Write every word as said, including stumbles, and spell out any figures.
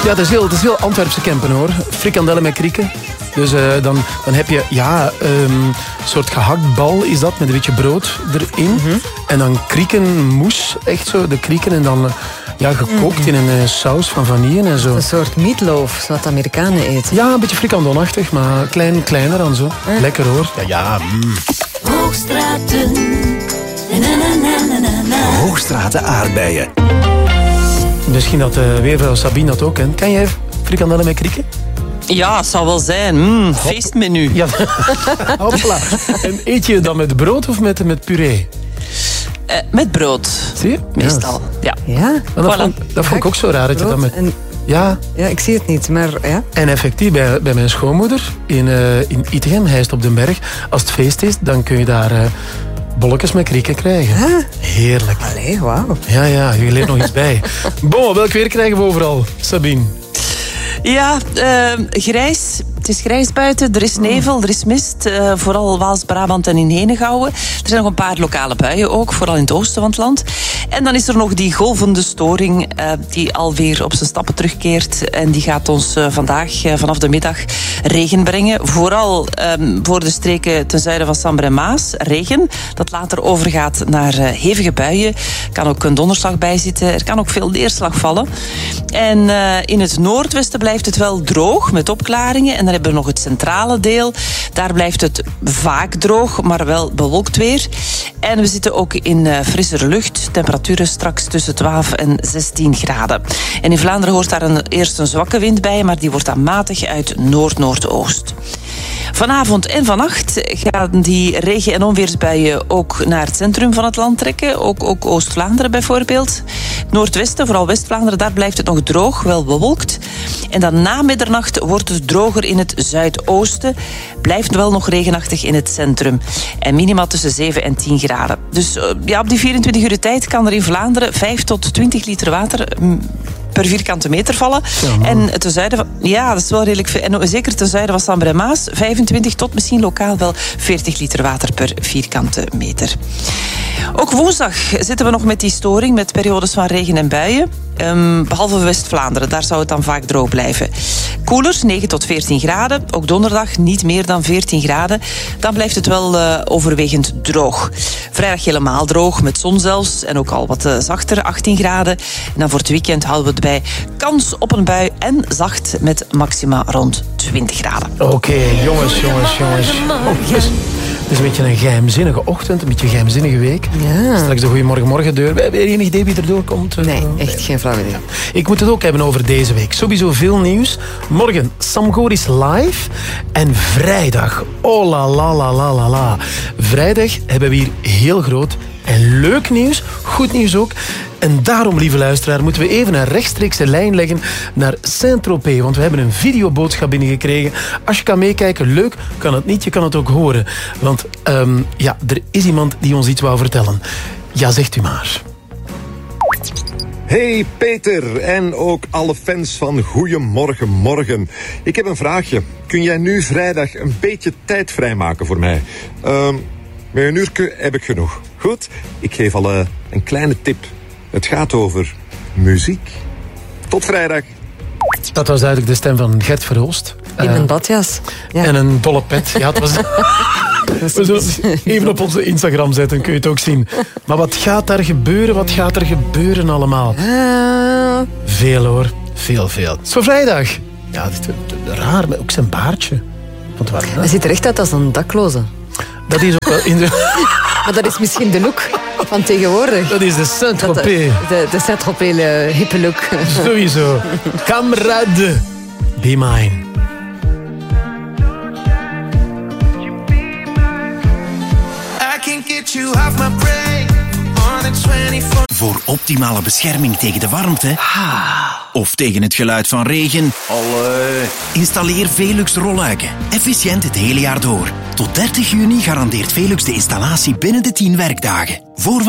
Ja, het is heel, het is heel Antwerpse campen hoor. Frikandellen met krieken. Dus uh, dan, dan heb je ja, um, een soort gehaktbal is dat, met een beetje brood erin. Mm-hmm. En dan kriekenmoes, echt zo, de krieken. En dan uh, ja, gekookt mm-hmm. in een uh, saus van vanille en zo. Een soort meatloaf, zoals Amerikanen eten. Ja, een beetje frikandonachtig, maar klein, kleiner dan zo. Eh? Lekker hoor. Ja, ja. Mm. Hoogstraten. Na, na, na, na, na. Hoogstraten aardbeien. Misschien dat uh, weervrouw Sabine dat ook kent. Kan jij frikandellen met krieken? Ja, het zal wel zijn. Mm, feestmenu. Ja. Hopla. En eet je dan met brood of met, met puree? Uh, met brood. Zie je? Meestal, ja. Ja? Dat, voilà. vond, dat vond ik ook zo raar. Dat je dat met... en... ja. ja, ik zie het niet, maar ja. En effectief, bij, bij mijn schoonmoeder in, uh, in Ittegem, hij is op den berg. Als het feest is, dan kun je daar... Uh, bolletjes met krieken krijgen. Huh? Heerlijk. Allee, wauw. Ja, ja, je leert nog iets bij. Bon, welk weer krijgen we overal, Sabine? Ja, uh, grijs. Het is grijs buiten, er is nevel, er is mist. Uh, vooral Waals-Brabant en in Henegouwen. Er zijn nog een paar lokale buien ook, vooral in het oosten van het land. En dan is er nog die golvende storing uh, die alweer op zijn stappen terugkeert. En die gaat ons uh, vandaag, uh, vanaf de middag, regen brengen. Vooral um, voor de streken ten zuiden van Sambre en Maas, regen. Dat later overgaat naar uh, hevige buien. Er kan ook een donderslag bij zitten. Er kan ook veel neerslag vallen. En uh, in het noordwesten blijft het wel droog, met opklaringen. En dan hebben we nog het centrale deel. Daar blijft het vaak droog, maar wel bewolkt weer. En we zitten ook in uh, frissere lucht. Temperaturen straks tussen twaalf en zestien graden. En in Vlaanderen hoort daar een, eerst een zwakke wind bij, maar die wordt dan matig uit noord-noordoost. Vanavond en vannacht gaan die regen- en onweersbuien ook naar het centrum van het land trekken. Ook, ook Oost-Vlaanderen bijvoorbeeld. Noordwesten, vooral West-Vlaanderen, daar blijft het nog droog, wel bewolkt. En dan na middernacht wordt het droger in het zuidoosten. Blijft wel nog regenachtig in het centrum. En minimaal tussen zeven en tien graden. Dus ja, op die vierentwintig uur tijd kan er in Vlaanderen vijf tot twintig liter water per vierkante meter vallen. Ja, en ten zuiden van... Ja, dat is wel redelijk veel. En zeker ten zuiden van Sambre en Maas, vijfentwintig tot misschien lokaal wel veertig liter water per vierkante meter. Ook woensdag zitten we nog met die storing, met periodes van regen en buien. Um, behalve West-Vlaanderen, daar zou het dan vaak droog blijven. Koelers, negen tot veertien graden. Ook donderdag niet meer dan veertien graden. Dan blijft het wel uh, overwegend droog. Vrijdag helemaal droog, met zon zelfs. En ook al wat uh, zachter, achttien graden. En dan voor het weekend houden we het bij kans op een bui en zacht met maxima rond twintig graden. Oké, okay, jongens, jongens, jongens. jongens. Het is een beetje een geheimzinnige ochtend, een beetje een geheimzinnige week. Ja. Straks de Goeiemorgen deur. Heb je enig idee wie erdoor komt? Nee, echt geen flauw idee. Ik moet het ook hebben over deze week. Sowieso veel nieuws. Morgen Sam Goris live. En vrijdag, oh la la la la la la. Vrijdag hebben we hier heel groot en leuk nieuws. Goed nieuws ook. En daarom, lieve luisteraar, moeten we even een rechtstreekse lijn leggen naar Saint-Tropez. Want we hebben een videoboodschap binnengekregen. Als je kan meekijken, leuk. Kan het niet, je kan het ook horen. Want um, ja, er is iemand die ons iets wou vertellen. Ja, zegt u maar. Hey Peter en ook alle fans van Goeiemorgen Morgen. Ik heb een vraagje. Kun jij nu vrijdag een beetje tijd vrijmaken voor mij? Uh, met een uurtje heb ik genoeg. Goed? Ik geef al uh, een kleine tip. Het gaat over muziek. Tot vrijdag. Dat was duidelijk de stem van Gert Verhulst. In uh, een badjas. Ja. En een dolle pet. Ja, het was... We zullen het even op onze Instagram zetten, kun je het ook zien. Maar wat gaat daar gebeuren? Wat gaat er gebeuren allemaal? Uh... Veel hoor. Veel, veel. Zo vrijdag. Ja, dat is raar, maar ook zijn baardje. Want waar, Hij ziet er echt uit als een dakloze. Dat is ook wel... In de... Maar dat is misschien de look van tegenwoordig. Dat is de Saint-Tropez. De, de, de Saint-Tropez hippe look. Sowieso. Kamrade, be mine. Voor optimale bescherming tegen de warmte of tegen het geluid van regen, Allee. Installeer Velux rolluiken. Efficiënt het hele jaar door. Tot dertig juni garandeert Velux de installatie binnen de tien werkdagen. Voorwaarden